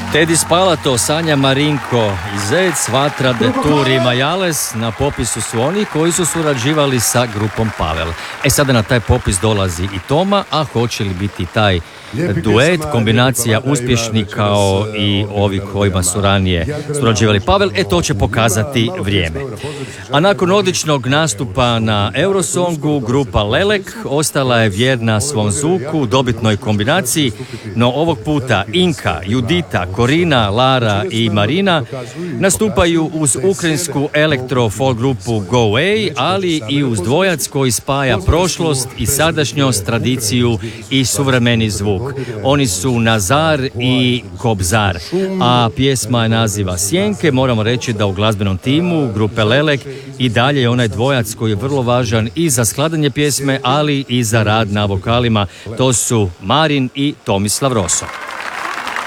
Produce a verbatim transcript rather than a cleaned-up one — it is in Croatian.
Tedi Spalato, Sanja Marinko i Zec, Vatra, Detur i Majales na popisu su oni koji su surađivali sa grupom Pavel. E sada na taj popis dolazi i Toma, a hoće li biti taj duet, kombinacija uspješni kao i ovi kojima su ranije surađivali Pavel, e to će pokazati vrijeme. A nakon odličnog nastupa na Eurosongu, grupa Lelek ostala je vjerna svom zvuku, dobitnoj kombinaciji, no ovog puta Inka, Judita, Korina, Lara i Marina nastupaju uz ukrajinsku elektro-folk grupu Go Away, ali i uz dvojac koji spaja prošlost i sadašnjost, tradiciju i suvremeni zvuk. Oni su Nazar i Kobzar, a pjesma je naziva Sjenke. Moramo reći da u glazbenom timu grupe Lelek i dalje je onaj dvojac koji je vrlo važan i za skladanje pjesme, ali i za rad na vokalima. To su Marin i Tomislav Roso.